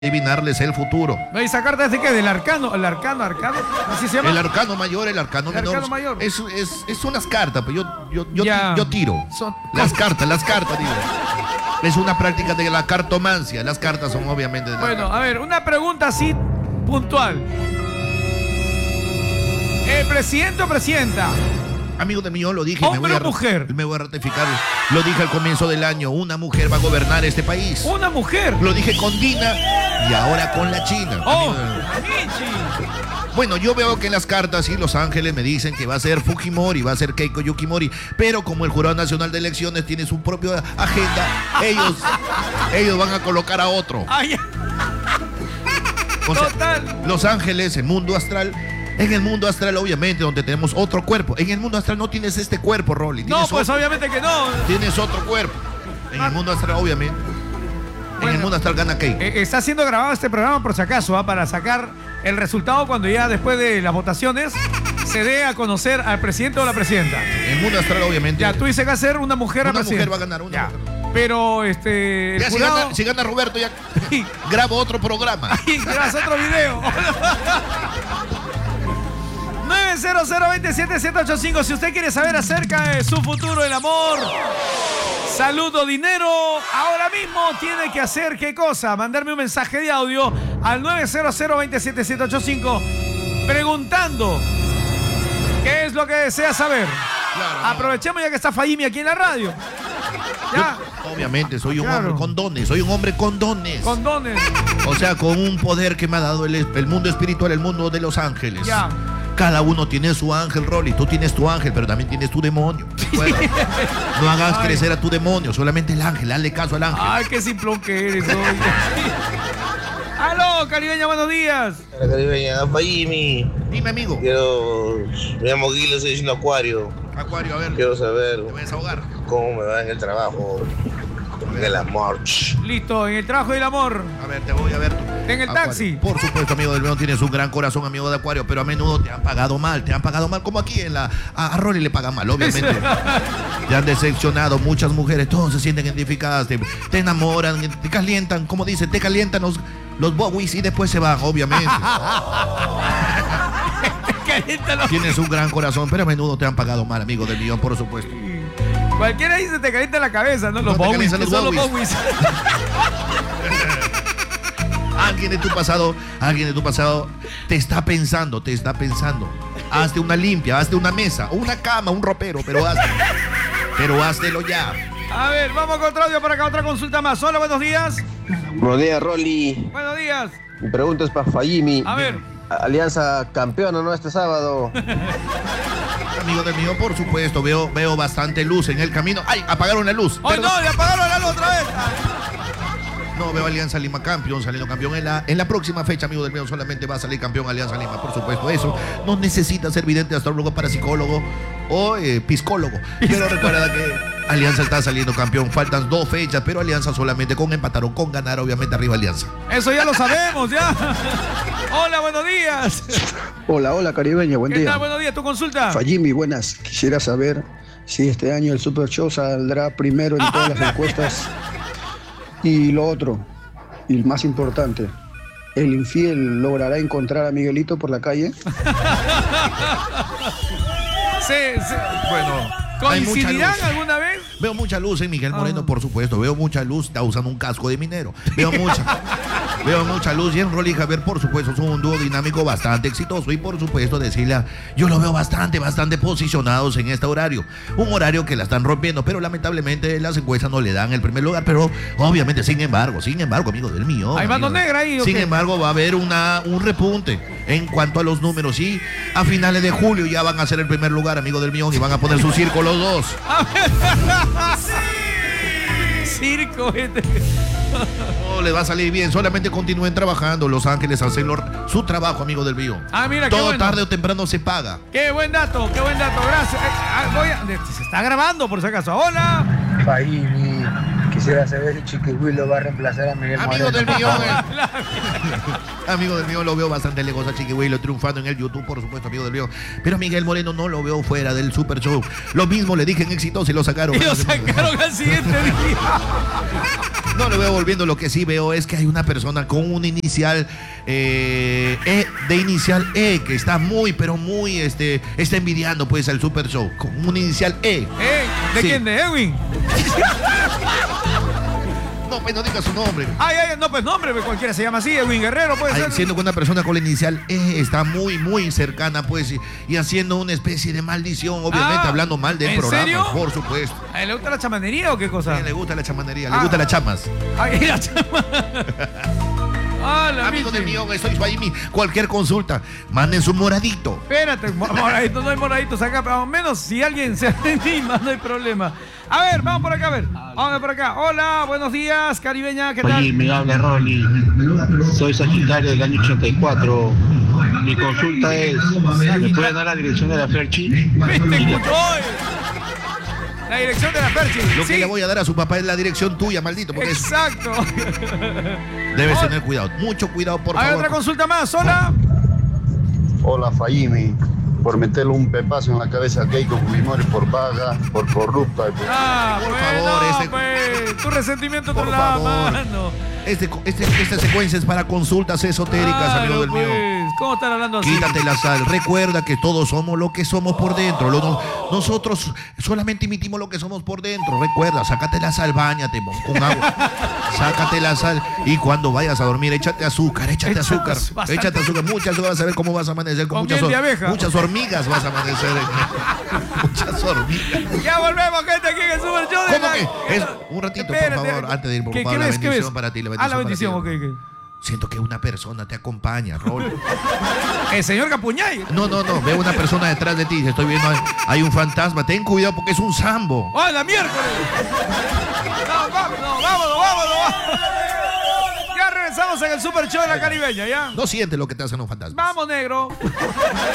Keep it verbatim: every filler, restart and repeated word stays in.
adivinarles el futuro. ¿Esa carta es de qué? ¿Del arcano? ¿El arcano, arcano? ¿Así se llama? El arcano mayor, el arcano el menor. Arcano mayor. Es, es, es, son las cartas, pero yo, yo, yo, Ya. yo tiro. Son... Las cartas, las cartas, digo. Es una práctica de la cartomancia. Las cartas son obviamente de la Bueno, carta. a ver, una pregunta así puntual. ¿El presidente o presidenta? Amigo de mí, yo lo dije. ¿Hombre me voy a, o mujer? Me voy a ratificar. Lo dije al comienzo del año. Una mujer va a gobernar este país. Una mujer. Lo dije con Dina y ahora con la China. Oh, Amigo de- Michi. Bueno, yo veo que en las cartas y Los Ángeles me dicen que va a ser Fujimori, va a ser Keiko Yukimori, pero como el Jurado Nacional de Elecciones tiene su propia agenda, ellos, ellos van a colocar a otro. Ay, O sea, total. Los Ángeles, el mundo astral. En el mundo astral, obviamente, donde tenemos otro cuerpo. En el mundo astral no tienes este cuerpo, Rolly. No, Tienes pues otro, obviamente que no. tienes otro cuerpo. En el mundo astral, obviamente. En Bueno, el mundo astral gana Keiko. Eh, está siendo grabado este programa por si acaso, ¿ah? Para sacar el resultado cuando ya después de las votaciones se dé a conocer al presidente o la presidenta. En el mundo astral, obviamente. Ya, tú dices que va a ser una mujer a Una presidenta. mujer va a ganar, una Ya. mujer. Pero este. el Ya, si, jurado- gana, si gana Roberto, ya grabo otro programa. Ay, grabas otro video. nueve cero cero, dos siete siete ocho cinco. Si usted quiere saber acerca de su futuro, el amor, salud o dinero, ahora mismo tiene que hacer ¿qué cosa? Mandarme un mensaje de audio al nueve cero cero, dos siete siete ocho cinco preguntando qué es lo que desea saber. Claro, Aprovechemos ya que está Fahimi aquí en la radio. Ya, Yo, obviamente, soy un Claro. hombre con dones, soy un hombre con dones. condones. O sea, con un poder que me ha dado el, el mundo espiritual, el mundo de los ángeles. Ya. Cada uno tiene su ángel, Rolly. Tú tienes tu ángel, pero también tienes tu demonio. Recuerda. No hagas Ay. crecer a tu demonio, solamente el ángel. Hazle caso al ángel. Ay, qué simplón que eres. Oye. Aló, caribeña, buenos días. La caribeña, Fahimi. Dime, amigo. Quiero. Me llamo Guiles, estoy diciendo Acuario. Acuario, a ver. Quiero saber Te voy a desahogar. cómo me va en el trabajo. En el amor. Listo, en el trabajo y el amor. A ver, te voy a ver. En el Acuario. taxi. Por supuesto, amigo del León, tienes un gran corazón, amigo de Acuario, pero a menudo te han pagado mal, te han pagado mal, como aquí en la... A, a Rolly le pagan mal, obviamente. Te han decepcionado muchas mujeres, todos se sienten identificadas, te, te enamoran, te calientan, como dicen, te calientan los, los Bowies y después se van, obviamente. Caliéntalo. Tienes un gran corazón, pero a menudo te han pagado mal, amigo del millón, por supuesto. Cualquiera dice te calienta la cabeza, ¿no? Los No te Bowies, calientan que los son los Bowies. Bowies. Alguien de tu pasado, alguien de tu pasado te está pensando, te está pensando. Hazte una limpia, hazte una mesa, una cama, un ropero, pero hazte, pero háztelo ya. A ver, vamos con otro audio para acá, otra consulta más. Hola, buenos días. Buenos días, Rolly. Buenos días. Mi pregunta es para Fahimi. A ver. Alianza campeona, ¿no? Este sábado. Amigo del mío, por supuesto, veo, veo bastante luz en el camino. ¡Ay! Apagaron la luz. ¡Ay, Perdón. no! ¡Le apagaron la luz otra vez! No, veo Alianza Lima campeón, saliendo campeón en la, en la próxima fecha, amigo del mío, solamente va a salir campeón Alianza Lima, por supuesto. Eso no necesita ser vidente, astrólogo, parapsicólogo o eh, piscólogo. Pero recuerda que Alianza está saliendo campeón, faltan dos fechas, pero Alianza solamente con empatar o con ganar, obviamente arriba Alianza. Eso ya lo sabemos, ya. Hola, buenos días. Hola, hola, caribeña, buen ¿Qué día. tal? Buenos días, tu consulta. Fahimi, buenas. Quisiera saber si este año el Super Show saldrá primero en todas las encuestas. Y lo otro, y el más importante, ¿el infiel logrará encontrar a Miguelito por la calle? Sí, sí. Bueno, hay mucha ¿Coincidirán luz. alguna vez? Veo mucha luz en Miguel Moreno, Ah. por supuesto. Veo mucha luz, está usando un casco de minero. Veo mucha, veo mucha luz. Y en Rolly y Javier, por supuesto, son un dúo dinámico bastante exitoso. Y por supuesto, decirle, a- yo lo veo bastante, bastante posicionados en este horario. Un horario que la están rompiendo, pero lamentablemente las encuestas no le dan el primer lugar. Pero obviamente, sin embargo, sin embargo, amigo del mío. ¿Hay mano amigo, negra ahí o Sin qué? embargo, va a haber una, un repunte en cuanto a los números. Y a finales de julio ya van a ser el primer lugar, amigo del mío, y van a poner su circo los dos. Circo, este. No les va a salir bien, solamente continúen trabajando. Los Ángeles hacen lo- su trabajo, amigo del mío. Ah, mira, qué Todo bueno. tarde o temprano se paga. Qué buen dato, qué buen dato, gracias. Eh, ah, voy a- Se está grabando por si acaso. Hola. Fahimi, Quisiera saber si Chiquihuilo va a reemplazar a Miguel Amigo Moreno. del millón. eh. Amigo del millón, lo veo bastante lejos a Chiquihuilo triunfando en el YouTube, por supuesto, amigo del millón. Pero Miguel Moreno no lo veo fuera del Super Show. Lo mismo le dije en Exitoso y lo sacaron. Y lo sacaron al siguiente día. No lo veo volviendo, lo que sí veo es que hay una persona con un inicial eh, E, de inicial E, que está muy, pero muy, este, está envidiando pues al Super Show, con un inicial E. ¿Eh? ¿De Sí. quién? ¿De Edwin? No, pues no diga su nombre. Ay, ay, no, pues nombre, pues cualquiera se llama así, Edwin Guerrero, puede Ay, ser. siendo que una persona con la inicial E está muy, muy cercana, pues, y, y haciendo una especie de maldición, obviamente, Ah, hablando mal del ¿en programa, serio? por supuesto. ¿A él le gusta la chamanería o qué cosa? Sí, le gusta la chamanería, Ah. le gusta las chamas. Ay, la chama. Ah, la Amigo Michi. del millón, estoy Suaimi. Cualquier consulta, manden su moradito. Espérate, mo- moraditos, no hay moraditos acá, pero al menos si alguien se anima, no hay problema. A ver, vamos por acá, a ver. Vamos por acá. Hola, buenos días, caribeña, ¿qué tal? Oye, me habla Rolly. Soy Sagitario del año ochenta y cuatro. Mi consulta es, ¿me pueden dar la dirección de la Ferchi? ¿Viste, escuchó? La dirección de la Perchi. Lo Sí, que le voy a dar a su papá es la dirección tuya, maldito, porque es- exacto. debes tener cuidado. Mucho cuidado, por Hay favor. otra consulta más, hola. Hola, Fahimi. Por meterle un pepazo en la cabeza a Keiko Fujimori por vaga, por corrupta. y por- Ah, Por bueno, favor, este- pues, tu resentimiento Por con la favor. mano. Este, este, esta secuencia es para consultas esotéricas, Claro, amigo del pues, mío. ¿cómo están hablando así? Quítate la sal. Recuerda que todos somos lo que somos por dentro. Lo- no- nosotros solamente emitimos lo que somos por dentro. Recuerda, sácate la sal, báñate mo, con agua. Sácate la sal y cuando vayas a dormir, échate azúcar, échate Échate azúcar. bastante. Échate azúcar. Muchas vas a ver cómo vas a amanecer con, Con muchas, miel de hor- abeja. muchas hormigas vas a amanecer. Muchas hormigas. Ya volvemos, gente, aquí en el Super Show de ¿Cómo la- que? Es- un ratito, Espérate, por favor, antes de ir, por ¿qué- favor, qué la ves, qué bendición ves? para ti, la Ah, la bendición bendición, para ti. ok, ok. Siento que una persona te acompaña, Rol. El señor Capuñay. No, no, no, veo una persona detrás de ti, estoy viendo, hay un fantasma, ten cuidado porque es un sambo. ¡Oh, la miércoles! No, vámonos, vámonos, vámonos. Ya regresamos en el Super Show de la Caribeña, ¿ya? No sientes lo que te hacen los fantasmas. Vamos, negro.